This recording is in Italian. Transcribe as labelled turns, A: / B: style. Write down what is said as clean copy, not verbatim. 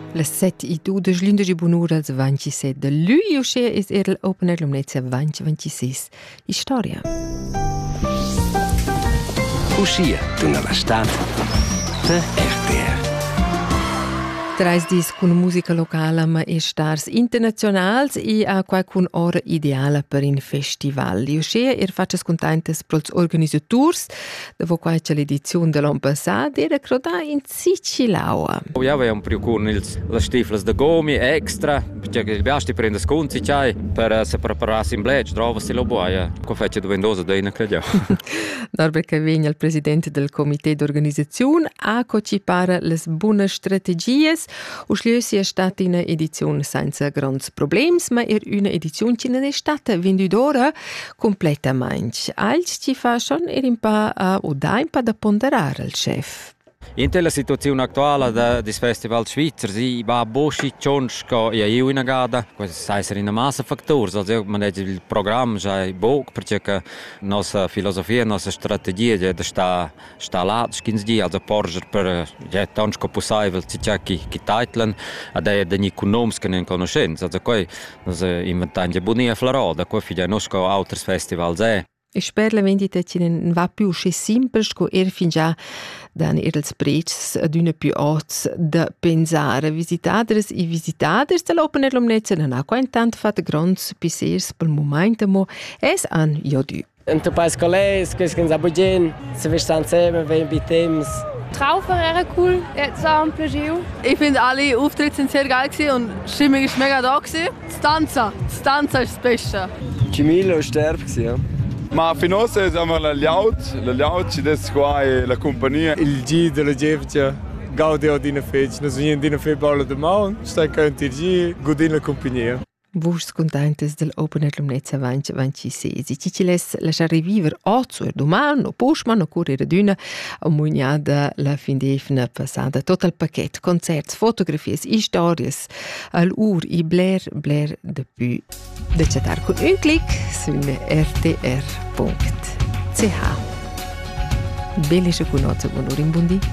A: Le 7:02 de l'undici bunura al 27 de luglio es l'Open Air Lumnezia 2026. Storia.
B: Uscì d'una la stat de RTR.
A: Trais dis cun musica locala ma e stars internazionals e a qualcun ora ideala per un festival. Uscì faccias contentes pros organisators, dopo qualche l'edizione dell'anno passato era crodà in Sicilaua.
C: Ja, vi am priucun le stifles de gomi extra, perché il biasti prende sconti c'hai per se prepararsi in blech, trova si lo buia. Qua fece duvendosa da in credio.
A: Norbert Cavegna, il presidente del comité d'organizzazione, ha cocipara le buone strategie. Uschliösi è stata una edizione senza grandi problemi, ma è una edizione che non è stata vendidora completamente. Als ci fa schon un po' da ponderare il chef.
C: In la situazione attuale del festival svizzero si va a bosci cionsco e io in agada, questo essere una massa fattori, also man hat il programma già bok perché nostra filosofia, nostra strategia sta là 15 giorni, also porger per cionsco possibile ci cerchi che titlen ad è da economica in conoscenza, also poi nos inventando buona florada, qua figlia nostro altri festivals è.
A: E spero la vendita che non va più così semplice come fin già dan els prezzi ad una più alta da pensare. Visitatori e visitatori dell'Open Air Lumnezia non ha intanto fatto grandi piaceri per il momento, ma es an jodu.
D: Und du bist Kollegen, du kannst aber gehen, du wirst dann sehen, wenn wir Teams.
E: Traufer era cool, jetzt auch ein Plaisir.
F: Ich finde, alle Auftritte sind sehr geil und die Stimmung ist mega da gewesen. Das Tanzen ist das Beste.
G: Camilo war sterb, ja.
H: Ma finora siamo gli auti adesso qua e la compagnia.
I: Il G della Jevcia, gaudio di una fece, non so niente di una fece ballo da mano, stai con il G, godin la compagnia.
A: Vos contentes del Open Air Lumnezia 2026. Ci ci les lasciare rivivere oggi e domani, o postman, o correre d'una, o mugnada la fin d'efna passata. Tot il paquet, concerts, fotografie, stories, all'ur, i bler de più. De chatar con un clic su rtr.ch. Bellische Kunotze, buon ur in bundi.